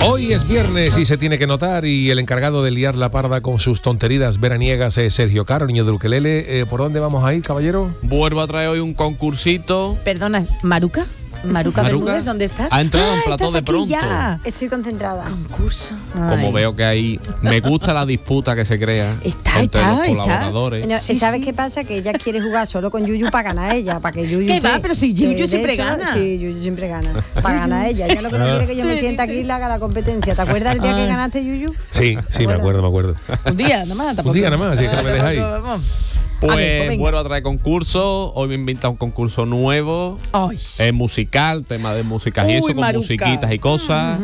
Hoy es viernes y se tiene que notar, y el encargado de liar la parda con sus tonterías veraniegas es Sergio Caro, niño del ukelele. ¿Por dónde vamos a ir, caballero? Vuelvo a traer hoy un concursito. Perdona, ¿Maruca? Maruca Bermúdez, ¿dónde estás? Ha entrado en plató de pronto. Ya. Estoy concentrada. Concurso. Como veo que ahí me gusta la disputa que se crea entre los colaboradores. No, Sí, ¿sabes sí. qué pasa? Que ella quiere jugar solo con Yuyu para ganar ella, para que Yuyu ¿Qué va? Pero si Yuyu siempre gana. Sí, Yuyu siempre gana. Para ganar ella. Ella lo que no quiere es que yo me sienta aquí y le haga la competencia. ¿Te acuerdas el día que ganaste, Yuyu? Sí, me acuerdo. Un día nada más. Un día nada más, así que no me dejáis. Pues vuelvo a traer concurso. Hoy me he inventado un concurso nuevo. Ay. Es musical, tema de músicas y Uy, eso, con Maruca. musiquitas y cosas.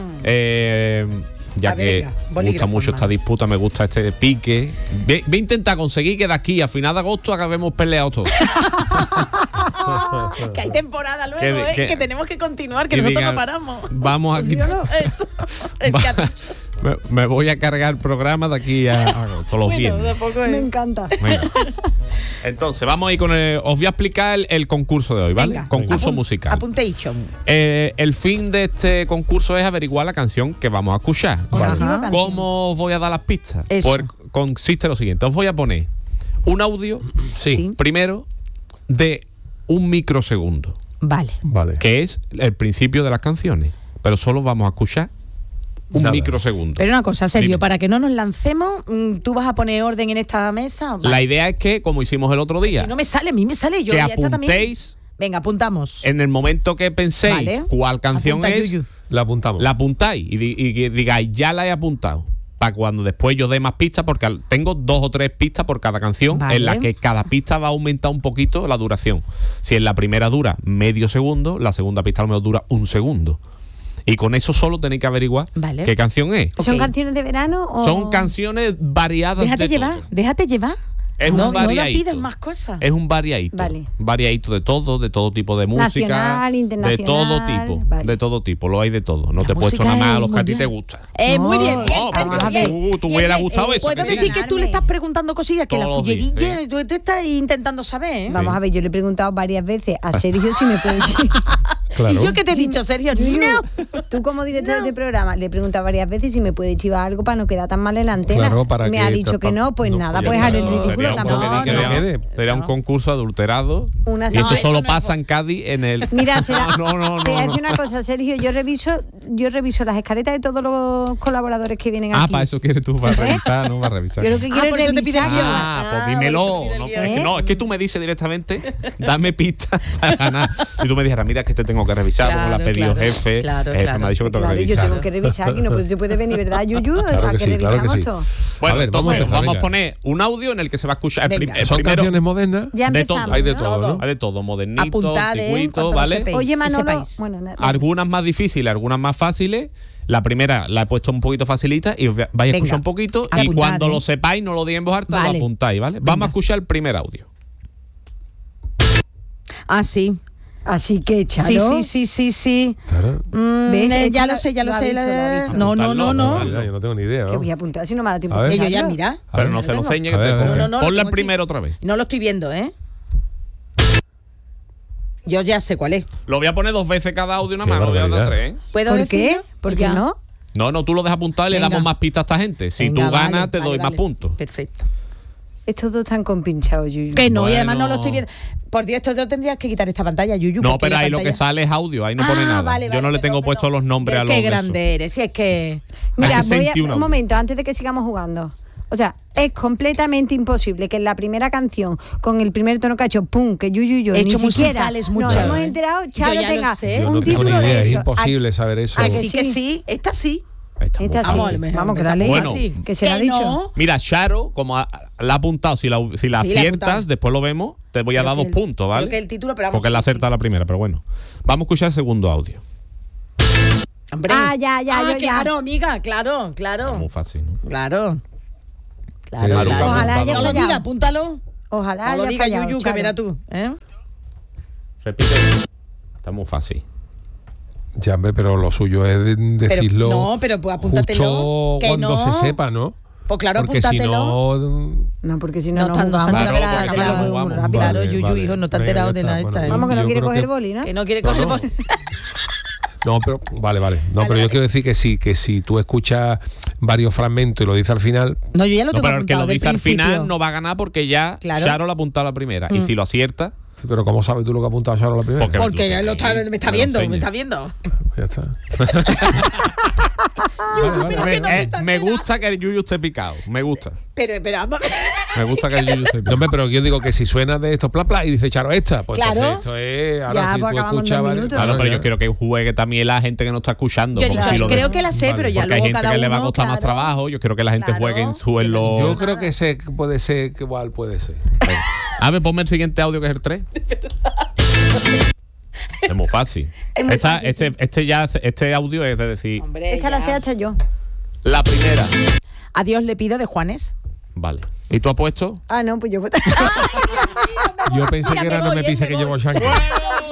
Ya A ver, que venga, me gusta bolígrafo, mucho hermano. esta disputa, me gusta este pique. Voy a intentar conseguir que de aquí a final de agosto acabemos peleados todos. Que hay temporada luego, que tenemos que continuar, que que nosotros digan, no paramos. Vamos aquí. Eso. El que ha dicho. Me voy a cargar el programa de aquí a agosto, los Bueno, viernes. tampoco es. Me encanta. Venga. Entonces, vamos a ir con os voy a explicar el concurso de hoy, ¿vale? Venga. Concurso musical. Apuntation. El fin de este concurso es averiguar la canción que vamos a escuchar. Ajá. ¿Cómo os voy a dar las pistas? Eso. Pues consiste en lo siguiente. Os voy a poner un audio, Sí. primero, de 1 microsegundo, Vale. Vale. que es el principio de las canciones. Pero solo vamos a escuchar un Nada. microsegundo. Pero una cosa, Sergio, Dime. para que no nos lancemos, ¿tú vas a poner orden en esta mesa? Vale. La idea es que, como hicimos el otro día, Si no me sale, a mí me sale yo. que ya está también. apuntéis Venga, apuntamos. en el momento que penséis Vale. cuál canción Apunta, es, Yuyu. La apuntamos. la apuntáis y que digáis, ya la he apuntado. Para cuando después yo dé más pistas, porque tengo 2 o 3 pistas por cada canción, Vale. en la que cada pista va a aumentar un poquito la duración. Si en la primera dura medio segundo, la segunda pista a lo mejor dura 1 segundo. Y con eso solo tenéis que averiguar Vale. qué canción es. ¿Son Ok. canciones de verano o...? Son canciones variadas Déjate de llevar, todo. déjate llevar. Es no, un no le variadito. pides más cosas. Es un variadito. Vale. Variadito de todo tipo de música. Nacional, de internacional, todo tipo. vale. De todo tipo, lo hay de todo. No La te he puesto música nada más a es los que a ti mundial. te gusta. Muy bien, No, bien, No, Sergio, vamos a bien. ver. te hubiera gustado eso. Puedo que sí. decir que tú le estás preguntando cosillas que la Todos los días, fullerilla tú te estás intentando saber, ¿eh? Vamos a ver, yo le he preguntado varias veces a Sergio si me puede decir... Claro. ¿Y yo qué te he dicho, Sergio? Yuyu, No. tú como director de programa le he preguntado varias veces si me puede chivar algo para no quedar tan mal en la antena. Claro, para me que ha dicho que no, pues no, nada, pues pues ya haré el está. ridículo Sería un tampoco. poco que no. quede. Sería un concurso adulterado. Una y eso semana. solo eso no pasa en Cádiz en el. Mira, será, no. te voy a decir una cosa, Sergio, yo reviso las escaletas de todos los colaboradores que vienen Ah, aquí. para eso quieres tú, para revisar, ¿no? Para revisar. Yo lo que quiero por es eso te pide revisar. el guión. Pues por dímelo. eso te pide el No, guión. es que no, es que tú me dices directamente, dame pistas para ganar. Y tú me dijeras, mira, es que te tengo que revisar, como la ha Claro, pedido claro, jefe. claro, El jefe claro. me ha dicho que tengo Claro, que yo revisar. tengo que revisar aquí, no se puede venir, ¿verdad, Yuyu? Claro ¿A que que sí, claro que revisamos sí. todo? Bueno, A ver, vamos a entonces empezar, vamos a venga. poner un audio en el que se va a escuchar el Venga. ¿Son primero. canciones modernas? Ya de empezamos, todo. Hay de ¿no? todo, ¿no? Hay de todo, modernito, Apuntad, antiguito, para que lo ¿vale? sepáis. Oye, Que Manolo, sepáis. bueno, Algunas más difíciles, algunas más fáciles. La primera la he puesto un poquito facilita y os vais a Venga. escuchar un poquito. Y Apuntad, cuando ¿eh? lo sepáis, no lo digáis en voz alta, Vale. lo apuntáis, ¿vale? Vamos a escuchar el primer audio. Ah, sí. así que, Charo. Sí. Claro. ¿Ves? Ya lo sé. Lo ha visto, lo ha visto. No. Yo no tengo ni idea. Que ¿no? voy a apuntar si no me ha dado tiempo. A ver. a Yo ya, pensarlo. mira. Pero no se lo enseñe que A ver, te a ver. ponga. No, lo Ponla en tengo primero aquí. otra vez. No lo estoy viendo, ¿eh? Yo ya sé cuál es. Lo voy a poner 2 veces cada audio, una Qué mano, voy a dar barbaridad. 3, ¿eh? ¿Puedo ¿Por qué? decirlo? ¿Por qué Ya. no? No, tú lo dejas apuntado y le Venga. damos más pistas a esta gente. Si Venga, tú ganas, vale, te doy vale. más puntos. Perfecto. Estos dos están compinchados, Yuyu. Que no, y Bueno. además no lo estoy viendo. Por Dios, esto tendrías que quitar esta pantalla, Yuyu. No, porque pero la ahí lo que pantalla- sale es audio, ahí no pone nada. Vale, Yo no le tengo perdón, puesto los nombres a los Qué de eso. grande eres, si es que... Mira, Hace voy a, 61 un momento, antes de que sigamos jugando. O sea, es completamente imposible que en la primera canción, con el primer tono que ha hecho, pum, que Yuyu y yo, He hecho ni siquiera musicales nos mucho, hemos ¿eh? enterado, Yo Charo ya lo tenga sé. Yo un no tengo título ni idea, de es eso. imposible saber eso. Ah, que sí que sí? sí, esta sí. Está muy Esta fácil. sí. a lo mejor, Vamos, que la ley. Bueno. Que se la ha dicho. no. Mira, Charo, como la ha apuntado, si la Sí, la he aciertas, apuntado. después lo vemos, te voy a Creo dar 2 que puntos, ¿vale? creo que el título, pero vamos, Porque él ha sí, acertado la primera, pero bueno. Vamos a escuchar el segundo audio. Hombre. Ah, ya, yo ya. claro, amiga, claro. Está muy fácil, ¿no? Claro. Maruca, Ojalá haya No lo fallado. digas, apúntalo. Ojalá No lo haya digas, fallado, Yuyu, que Charo. verás tú. ¿eh? Repite. Está muy fácil. Ya, hombre, pero lo suyo es decirlo. no, pero pues apúntatelo, justo que cuando no. se sepa, ¿no? Pues claro, Porque si apúntatelo. no. No, porque si no, No, no están, no se han jugamos. enterado Claro, de la... porque aquí no Muy jugamos. rápido. Claro, Vale, Yuyu, vale. hijo, no te ha Venga, enterado ya de está. nada. Bueno, esta, ¿eh? Vamos, que no Yo quiere creo coger que- boli, ¿no? Que no quiere coger Claro. boli. No, pero vale. No, pero yo quiero decir que si tú escuchas varios fragmentos y lo dices al final, No, yo ya lo No, tengo pero el que apuntado lo del dice al principio. final no va a ganar porque ya Claro. Charo lo ha apuntado a la primera. Y si lo acierta, sí, pero ¿cómo sabes tú lo que ha apuntado Charo a la primera? Porque ya lo está, me está viendo, enseñe. me está viendo. Ya está. Me gusta que el Yuyu esté picado. Me gusta. Pero vamos a ver. Me gusta que el Yuyu esté No, picado. hombre, pero yo digo que si suena de esto, y dice Charo esta, pues Claro. entonces esto es. Ahora Ya, si pues tú acabamos escuchas. en 2 varios- minutos. Claro, pero ya. yo quiero que juegue también la gente que no está escuchando. Yo he como dicho, si lo creo de- que la sé, Vale. pero ya Porque hay luego gente cada que le va a uno, costar más claro. trabajo. Yo quiero que la gente Claro. juegue en su elo. Yo creo que ese puede ser, que igual puede ser. A ver, ponme el siguiente audio que es el 3. Es muy fácil. Es muy fácil, Este audio es de decir Hombre, Esta la ya. sé hasta yo. la primera. A Dios le pido de Juanes. Vale. ¿Y tú has puesto? Ah, no, pues yo... Yo pensé Mira, que me era No voy, me pise me que voy. llevo Shanky.